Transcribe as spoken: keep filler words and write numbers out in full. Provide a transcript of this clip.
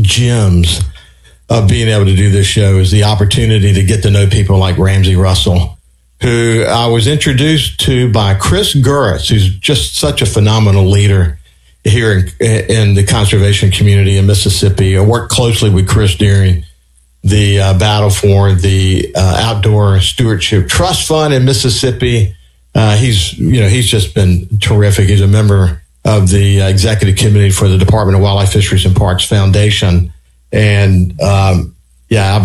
gems of being able to do this show is the opportunity to get to know people like Ramsey Russell, who I was introduced to by Chris Guritz, who's just such a phenomenal leader here in, in the conservation community in Mississippi. I worked closely with Chris during the uh, battle for the uh, Outdoor Stewardship Trust Fund in Mississippi. Uh, he's, you know, he's just been terrific. He's a member of the executive committee for the Department of Wildlife, Fisheries, and Parks Foundation. And, um, yeah, I've